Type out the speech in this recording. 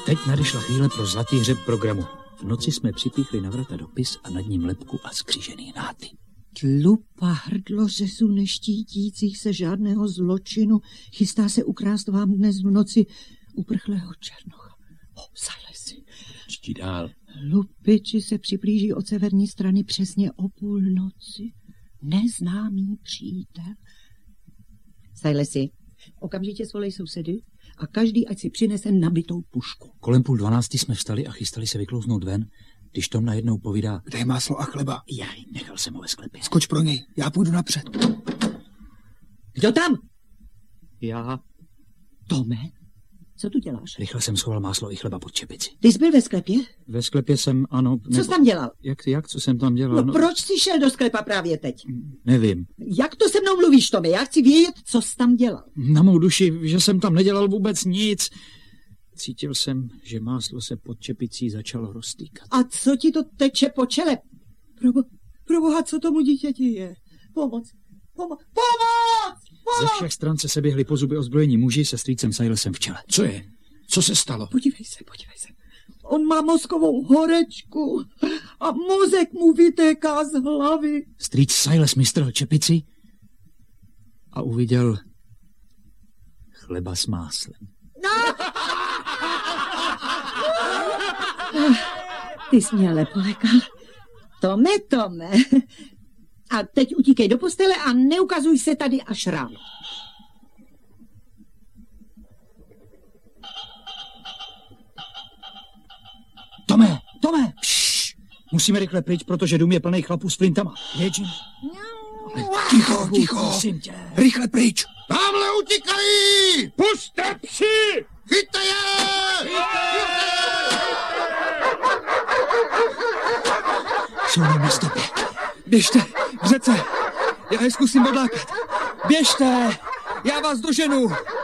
Teď nadešla chvíle pro zlatý hřeb programu. V noci jsme připíchli na vrata dopis a nad ním lebku a skřížený náty. Tlupa hrdlo řezu neštítících se žádného zločinu chystá se ukrást vám dnes v noci uprchlého černocha. Silesi. Čti dál. Lupiči se přiblíží od severní strany přesně o půlnoci. Neznámý přítel. Silesi, okamžitě svolej sousedy a každý ať si přinese nabitou pušku. Kolem 11:30 jsme vstali a chystali se vyklouznout ven, když Tom najednou povídá: Kde je máslo a chleba? Jaj, nechal jsem ho ve sklepě. Skoč pro něj, já půjdu napřed. Kdo tam? Já. Tome, co tu děláš? Rychle jsem schoval máslo i chleba pod čepici. Ty jsi byl ve sklepě? Ve sklepě jsem, ano. Co jsi tam dělal? Jak, co jsem tam dělal? No proč jsi šel do sklepa právě teď? Nevím. Jak to se mnou mluvíš, Tome? Já chci vědět, co jsi tam dělal. Na mou duši, že jsem tam nedělal vůbec nic. Cítil jsem, že máslo se pod čepicí začalo roztýkat. A co ti to teče po čele? Proboha, co tomu dítěti je? Pomoc! Ze všech stran se běhli po zuby ozbrojení muži se strýcem Silesem v čele. Co je? Co se stalo? Podívej se. On má mozkovou horečku a mozek mu vytéká z hlavy. Strýc Siles mi strhl čepici a uviděl chleba s máslem. Ty jsi mě ale polekal. Tome. A teď utíkej do postele a neukazuj se tady až ráno. Tome! Pšš, musíme rychle pryč, protože dům je plný chlapů s flintama. Jeďme. Ticho. Prosím tě. Rychle pryč. Tamhle utíkají! Puste psi! Chyťte je! Jsou na mé stopě. Běžte, v řece. Já je zkusím odlákat. Běžte, já vás doženu.